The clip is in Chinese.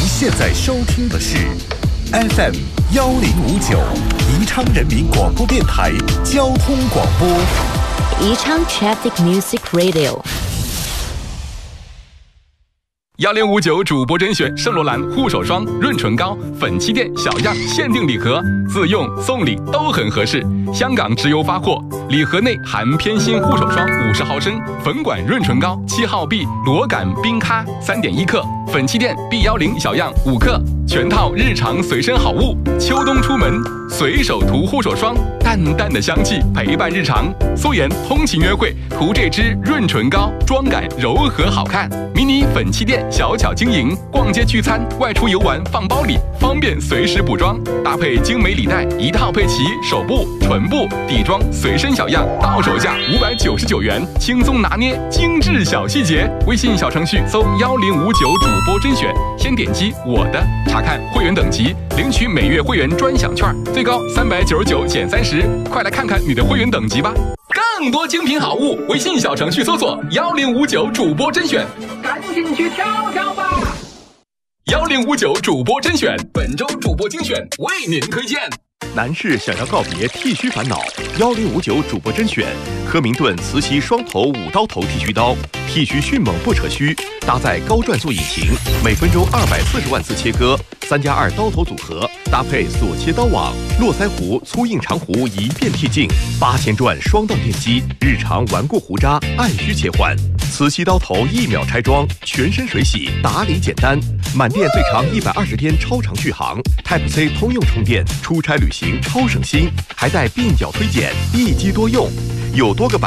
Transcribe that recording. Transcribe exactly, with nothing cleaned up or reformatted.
现在收听的是 F M 幺零五九宜昌人民广播电台交通广播， 宜昌 Traffic Music Radio。 幺零五九主播甄选圣罗兰护手霜、润唇膏、粉气垫小样限定礼盒，自用送礼都很合适。香港直邮发货，礼盒内含偏心护手霜五十毫升、粉管润唇膏七号 B、螺杆冰咖三点一克、粉气垫 B 幺零小样五克，全套日常随身好物。秋冬出门随手涂护手霜，淡淡的香气陪伴日常。素颜通勤约会涂这支润唇膏，妆感柔和好看。迷你粉气垫小巧晶莹，逛街聚餐、外出游玩放包里，方便随时补妆。搭配精美礼袋，一套配齐手部、唇部、底妆随身小样，到手价五百九十九元，轻松拿捏精致小细节。微信小程序搜幺零五九主播甄选，先点击我的，查看会员等级，领取每月会员专享券，最高三百九十九减三十，快来看看你的会员等级吧！更多精品好物，微信小程序搜索幺零五九主播甄选， 赶紧去挑挑吧！ 幺零五九主播甄选，本周主播精选为您推荐。 男士想要告别剃须烦恼，幺零五九主播甄选科明顿磁吸双头五刀头剃须刀，剃须迅猛不扯须，搭载高转速引擎，每分钟二百四十万次切割，三加二刀头组合，搭配锁切刀网、络腮胡、粗硬长胡一遍剃净，八千转双档电机，日常顽固胡渣按需切换。磁吸刀头一秒拆装，全身水洗，打理简单，满电最长一百二十天超长续航 ，Type C 通用充电，出差旅行超省心，还带鬓角推剪，一机多用，有多个版。